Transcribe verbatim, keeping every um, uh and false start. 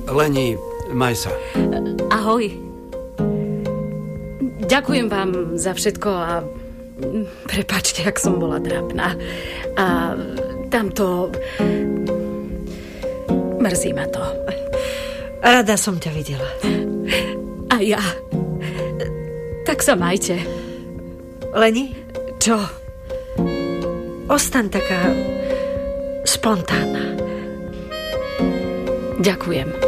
Leni, maj sa. Ahoj. Ďakujem vám za všetko a prepáčte, ak som bola trápna. A tamto... Mrzí ma to. Rada som ťa videla. A ja. Tak sa majte. Leni? Čo? Ostaň taká spontánna. Ďakujem.